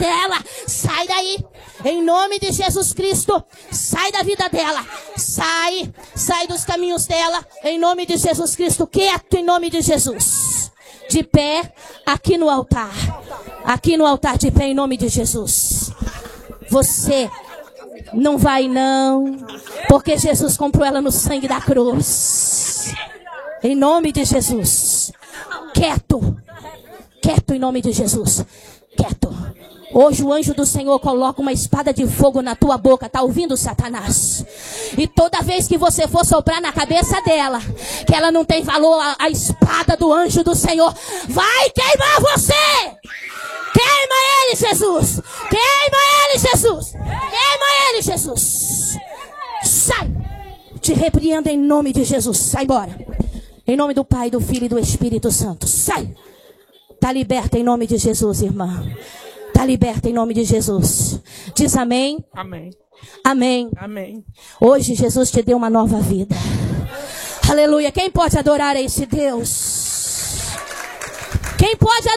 dela. Sai daí. Em nome de Jesus Cristo. Sai da vida dela. Sai dos caminhos dela. Em nome de Jesus Cristo. Quieto em nome de Jesus. De pé aqui no altar. Aqui no altar de pé em nome de Jesus. Você não vai não. Porque Jesus comprou ela no sangue da cruz. Em nome de Jesus. Quieto. Quieto em nome de Jesus. Quieto. Hoje o anjo do Senhor coloca uma espada de fogo na tua boca. Tá ouvindo, Satanás? E toda vez que você for soprar na cabeça dela, que ela não tem valor, a espada do anjo do Senhor vai queimar você. Queima ele, Jesus. Queima ele, Jesus. Queima ele, Jesus. Sai. Te repreendo em nome de Jesus. Sai embora. Em nome do Pai, do Filho e do Espírito Santo. Sai. Tá liberta em nome de Jesus, irmã. Está liberta em nome de Jesus. Diz amém. Amém. Amém. Amém. Hoje Jesus te deu uma nova vida. Aleluia. Quem pode adorar a esse Deus? Quem pode